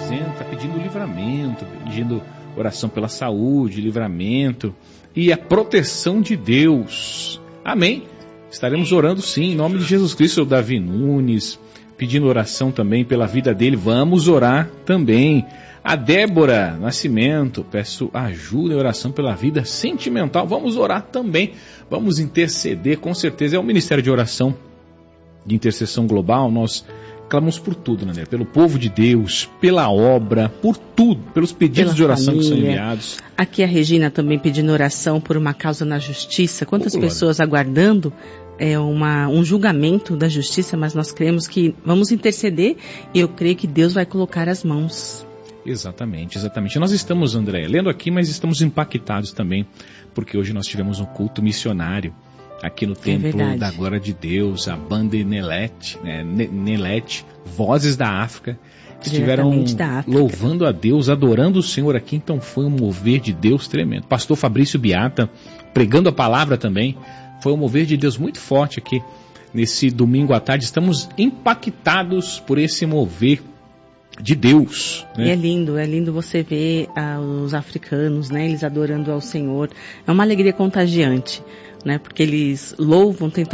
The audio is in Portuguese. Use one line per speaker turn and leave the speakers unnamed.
dizendo, está pedindo livramento, pedindo oração pela saúde, livramento e a proteção de Deus. Amém? Estaremos orando sim, em nome de Jesus Cristo. O Davi Nunes, pedindo oração também pela vida dele. Vamos orar também. A Débora Nascimento, peço ajuda e oração pela vida sentimental. Vamos orar também. Vamos interceder, com certeza. É o Ministério de Oração, de Intercessão Global. Nós clamamos por tudo, né? Pelo povo de Deus, pela obra, por tudo, pelos pedidos de oração família. Que são enviados.
Aqui a Regina também pedindo oração por uma causa na justiça. Quantas pessoas aguardando um julgamento da justiça, mas nós cremos que vamos interceder e eu creio que Deus vai colocar as mãos.
Exatamente. Nós estamos, André, lendo aqui, mas estamos impactados também, porque hoje nós tivemos um culto missionário aqui no Templo da Glória de Deus, a banda Nelete, Vozes da África, estiveram louvando a Deus, adorando o Senhor aqui, então foi um mover de Deus tremendo. Pastor Fabrício Beata, pregando a palavra também, foi um mover de Deus muito forte aqui, nesse domingo à tarde. Estamos impactados por esse mover de Deus, né?
E é lindo você ver os africanos, né, eles adorando ao Senhor. É uma alegria contagiante, né, porque eles louvam, tem